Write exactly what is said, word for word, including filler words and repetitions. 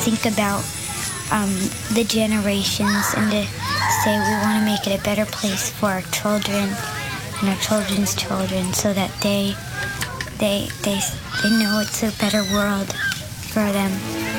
think about um, the generations and to say we want to make it a better place for our children and our children's children, so that they they they they know it's a better world for them.